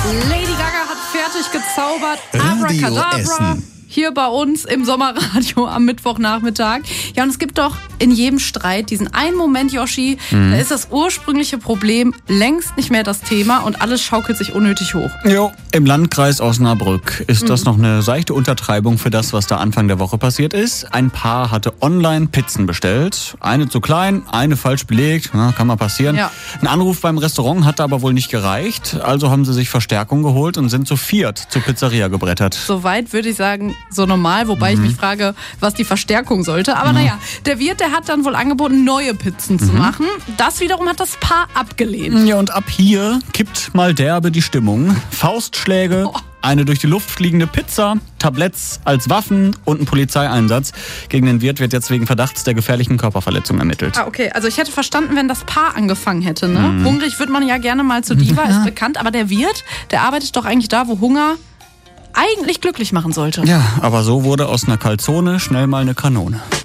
Lady Gaga hat fertig gezaubert. Abracadabra. Hier bei uns im Sommerradio am Mittwochnachmittag. Ja, und es gibt doch in jedem Streit diesen einen Moment, Yoshi, da ist das ursprüngliche Problem längst nicht mehr das Thema und alles schaukelt sich unnötig hoch. Jo, im Landkreis Osnabrück ist das noch eine seichte Untertreibung für das, was da Anfang der Woche passiert ist. Ein Paar hatte online Pizzen bestellt. Eine zu klein, eine falsch belegt. Na, kann mal passieren. Ja. Ein Anruf beim Restaurant hatte aber wohl nicht gereicht. Also haben sie sich Verstärkung geholt und sind zu viert zur Pizzeria gebrettert. Soweit würde ich sagen, so normal, wobei ich mich frage, was die Verstärkung sollte. Aber naja, der Wirt, der hat dann wohl angeboten, neue Pizzen zu machen. Das wiederum hat das Paar abgelehnt. Ja, und ab hier kippt mal derbe die Stimmung. Faustschläge, eine durch die Luft fliegende Pizza, Tabletts als Waffen und ein Polizeieinsatz. Gegen den Wirt wird jetzt wegen Verdachts der gefährlichen Körperverletzung ermittelt. Ah, okay. Also ich hätte verstanden, wenn das Paar angefangen hätte. Ne? Hungrig wird man ja gerne mal zu Diva, ist bekannt. Aber der Wirt, der arbeitet doch eigentlich da, wo Hunger eigentlich glücklich machen sollte. Ja, aber so wurde aus einer Calzone schnell mal eine Kanone.